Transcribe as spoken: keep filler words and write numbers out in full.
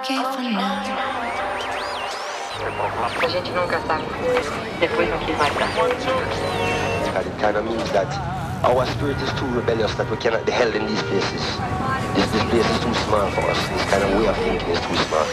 okay for now. A gente nunca sabe depois no que vai dar. And it kind of means that our spirit is too rebellious that we cannot be held in these places. This, this place is too small for us. This kind of way of thinking is too small.